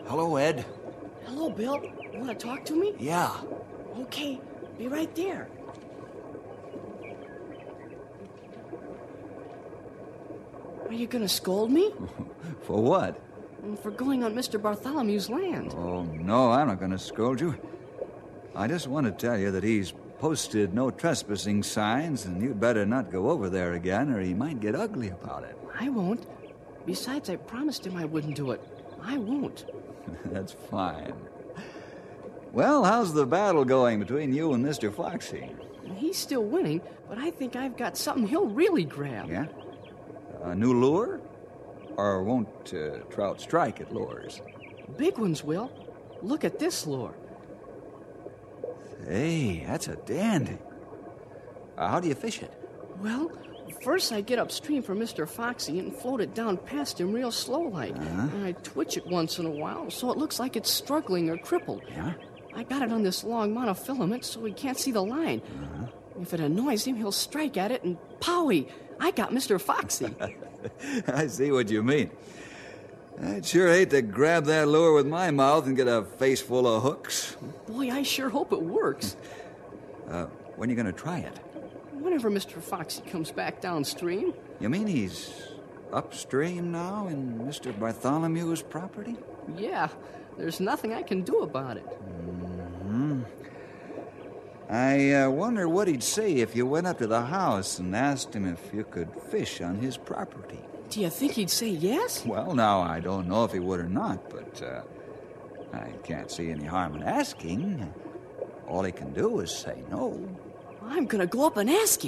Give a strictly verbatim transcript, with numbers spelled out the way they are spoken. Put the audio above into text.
Hello, Ed. Hello, Bill. You want to talk to me? Yeah. Okay, be right there. Are you going to scold me? For what? For going on Mister Bartholomew's land. Oh, no, I'm not going to scold you. I just want to tell you that he's posted no trespassing signs, and you'd better not go over there again, or he might get ugly about it. I won't. Besides, I promised him I wouldn't do it. I won't. That's fine. Well, how's the battle going between you and Mister Foxy? He's still winning, but I think I've got something he'll really grab. Yeah? A new lure? Or won't uh, trout strike at lures? Big ones will. Look at this lure. Hey, that's a dandy. Uh, how do you fish it? Well, first I get upstream for Mister Foxy and float it down past him real slow-like. Uh-huh. And I twitch it once in a while so it looks like it's struggling or crippled. Yeah? I got it on this long monofilament so he can't see the line. Uh-huh. If it annoys him, he'll strike at it and powie! I got Mister Foxy. I see what you mean. I'd sure hate to grab that lure with my mouth and get a face full of hooks. Boy, I sure hope it works. Uh, when are you going to try it? Whenever Mister Foxy comes back downstream. You mean he's upstream now in Mister Bartholomew's property? Yeah, there's nothing I can do about it. Mm-hmm. I uh, wonder what he'd say if you went up to the house and asked him if you could fish on his property. Do you think he'd say yes? Well, now, I don't know if he would or not, but uh, I can't see any harm in asking. All he can do is say no. I'm gonna go up and ask him.